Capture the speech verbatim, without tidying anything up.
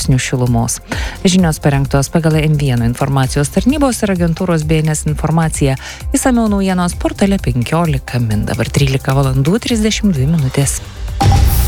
laipsnių šilumos. Žinios parengtos pagal M vienas informacijos tarnybos ir agentūros B N S informaciją. Išsamiau naujienos portale penkiolika min. Dabar trylika valandų trisdešimt dvi minutės.